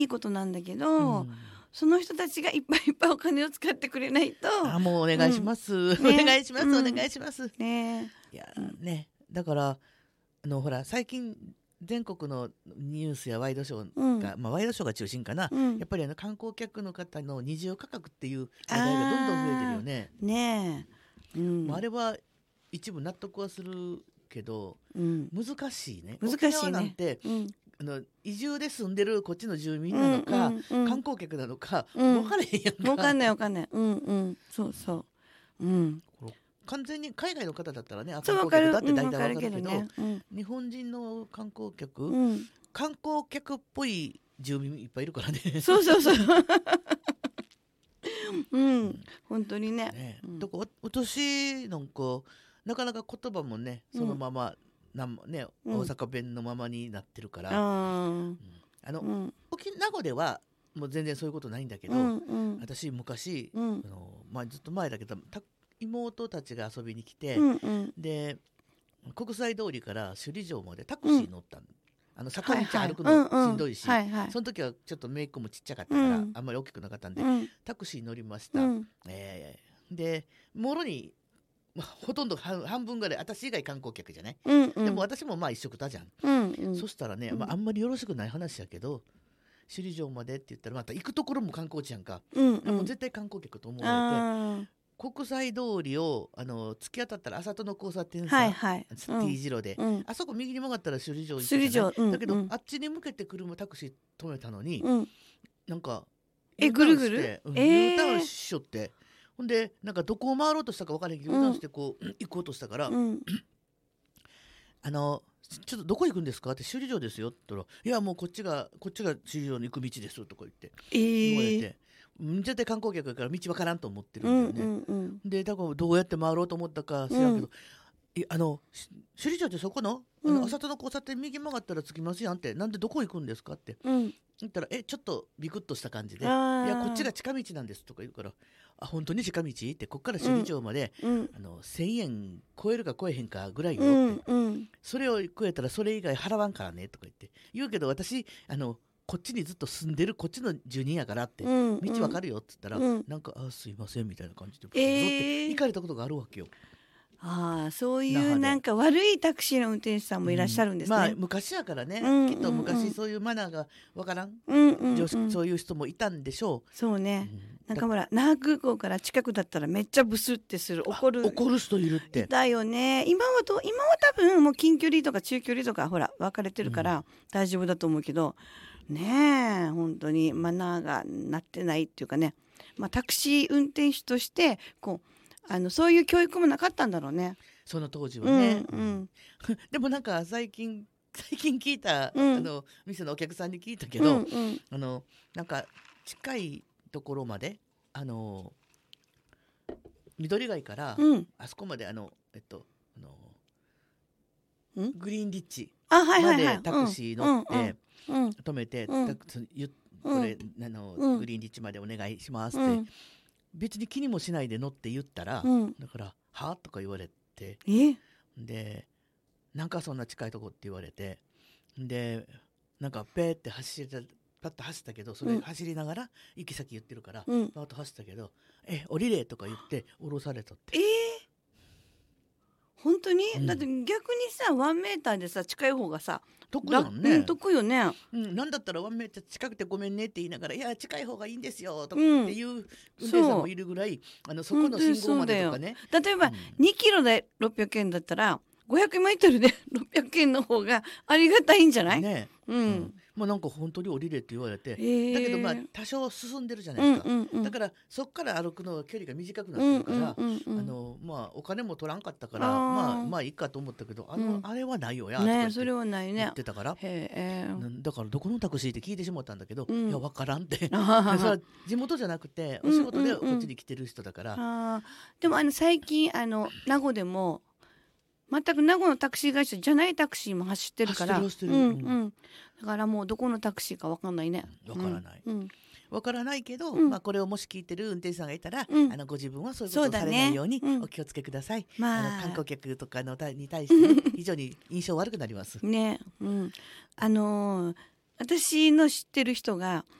いいことなんだけど、その人たちがいっぱいいっぱいお金を使ってくれないと。 もうお願いします、 ねお願いします、 うんお願いします。 ねいやね、だからほら最近全国のニュースやワイドショーが、ワイドショーが中心かな、やっぱり観光客の方の二重価格っていう話題がどんどん増えてるよね。 ねえ、 あれは一部納得はするけど、難しいね。 難しいね。 沖縄なんて、移住で住んでるこっちの住民なのか、観光客なのか、分かれへんやんか。 分かんない分かんない。そうそう。 完全に海外の方だったらね、 そう観光客だって大体分かるけど、 ね、 日本人の観光客、観光客っぽい住民いっぱいいるからね。 そうそうそう。本当にね。 だからお年なんかなかなか言葉もねそのまま、大阪弁のままになってるから、沖縄ではもう全然そういうことないんだけど、私昔、ずっと前だけど妹たちが遊びに来て、で国際通りから首里城までタクシー乗ったの。坂道歩くのしんどいし、その時はちょっと姪っ子もちっちゃかったから、あんまり大きくなかったんで、タクシー乗りました。でもろにほとんど半分ぐらい私以外観光客じゃない、でも私も一緒くたじゃん、そしたらね、あんまりよろしくない話やけど、首里城までって言ったらまた行くところも観光地やんか、もう絶対観光客と思われて、国際通りを突き当たったらあさとの交差点さ、T 字路で、あそこ右に曲がったら首里城行ってたね、だけど、あっちに向けて車タクシー止めたのに、なんかぐるぐる U ターンしよって、ほんでなんかどこを回ろうとしたか分からへんけど、U ターンしてこう行こうとしたから、ちょっとどこ行くんですかって、首里城ですよって言ったら、いやもうこっちが首里城に行く道ですとか言って言われて、絶対観光客だから道分からんと思ってるんだよね、でだからどうやって回ろうと思ったか知らんけど、首里城ってそこのあさとの交差点右曲がったら着きますやんって、なんでどこ行くんですかって言ったら、ちょっとビクッとした感じで、いやこっちが近道なんですとか言うから、本当に近道ってこっから首里城まで、1000円超えるか超えへんかぐらいよって、それを超えたらそれ以外払わんからねとか言うけど、私こっちにずっと住んでるこっちの住人やからって、道わかるよって言ったら、なんかすいませんみたいな感じで行かれたことがあるわけよ。 そういうなんか悪いタクシーの運転手さんもいらっしゃるんですね。 昔やからね、きっと昔そういうマナーがわからん、そういう人もいたんでしょう。 そうね、なんかほら那覇空港から近くだったらめっちゃブスってする怒る人いるってだよね。今は多分もう近距離とか中距離とかほら分かれてるから大丈夫だと思うけど、ねえ本当にマナーがなってないっていうかね、タクシー運転手としてそういう教育もなかったんだろうね、 その当時はね、でもなんか最近聞いた、店のお客さんに聞いたけど、なんか近いところまで緑街から、あそこまでグリーンリッチまでタクシー乗って止めて、これグリーンリッチまでお願いしますって、別に気にもしないで乗って言ったら、だから「は？」とか言われて、でなんかそんな近いとこって言われて、でなんかペーってパッと走ったけど、それ走りながら行き先言ってるから、パッと走ったけど「降りれ」とか言って降ろされたって。 本当に、だって逆にさ1メーターでさ近い方がさ得やんね。 得よね。 なんだったら1メーター近くてごめんねって言いながら、いや近い方がいいんですよとかっていう運転手さんもいるぐらい、そこの信号までとかね。 例えば2キロで600円だったら500メートルで600円の方がありがたいんじゃないね。なんか本当に降りれって言われて、だけど多少進んでるじゃないですか、だからそっから歩くの距離が短くなってるから、お金も取らんかったからまあいいかと思ったけど、あれはないよやとかそれはないね言ってたから、だからどこのタクシーって聞いてしまったんだけど、いや分からんってそれは地元じゃなくてお仕事でこっちに来てる人だから。 でも最近名護でも全く名護のタクシー会社じゃないタクシーも走ってるから、だからもうどこのタクシーか分かんないね。 分からない、分からないけど、これをもし聞いてる運転手さんがいたら、ご自分はそういうことをされないようにお気をつけください。観光客とかに対して、非常に印象悪くなります。 ね、 私の知ってる人が